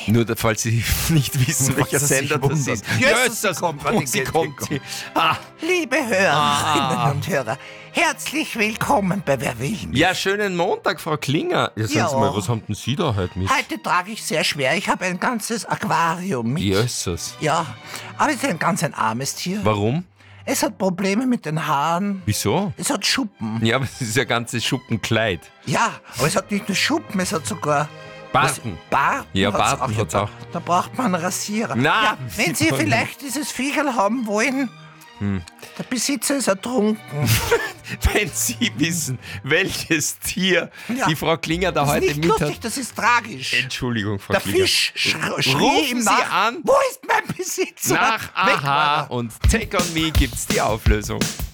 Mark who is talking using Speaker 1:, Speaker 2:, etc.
Speaker 1: Nur, falls Sie nicht wissen, welcher
Speaker 2: Sie sich
Speaker 1: Sender das
Speaker 2: wundern.
Speaker 1: ist.
Speaker 2: Jesus, kommt von den
Speaker 1: sie kommt.
Speaker 2: Geldwicklern.
Speaker 1: Ah,
Speaker 2: Liebe Hörerinnen und Hörer, herzlich willkommen bei Wer will mich?
Speaker 1: ja, schönen Montag, Frau Klinger. Ja, sagen
Speaker 2: Ja.
Speaker 1: Sie mal, was haben denn Sie da heute mit?
Speaker 2: Heute trage ich sehr schwer. Ich habe ein ganzes Aquarium mit.
Speaker 1: Jesus.
Speaker 2: Ja, aber es ist ein ganz armes Tier.
Speaker 1: Warum?
Speaker 2: Es hat Probleme mit den Haaren.
Speaker 1: Wieso?
Speaker 2: Es hat Schuppen.
Speaker 1: Ja, aber es ist ja ein ganzes Schuppenkleid.
Speaker 2: Ja, aber es hat nicht nur Schuppen, es hat sogar
Speaker 1: Barten.
Speaker 2: Barten.
Speaker 1: Ja,
Speaker 2: hat's
Speaker 1: Barten hat's auch.
Speaker 2: Da braucht man einen Rasierer.
Speaker 1: Na,
Speaker 2: ja, wenn Sie
Speaker 1: sieht man
Speaker 2: vielleicht dieses Viecherl haben wollen, der Besitzer ist ertrunken.
Speaker 1: Wenn Sie wissen, welches Tier
Speaker 2: Ja.
Speaker 1: die Frau Klinger da
Speaker 2: Das ist
Speaker 1: heute
Speaker 2: nicht
Speaker 1: mit
Speaker 2: lustig,
Speaker 1: hat.
Speaker 2: das ist tragisch.
Speaker 1: Entschuldigung, Frau
Speaker 2: Der
Speaker 1: Klinger.
Speaker 2: Fisch schrie
Speaker 1: Rufen
Speaker 2: ihm
Speaker 1: Sie
Speaker 2: nach.
Speaker 1: an.
Speaker 2: Wo ist mein Besitzer?
Speaker 1: Nach
Speaker 2: Weg war
Speaker 1: Aha
Speaker 2: er.
Speaker 1: und Take on Me gibt's die Auflösung.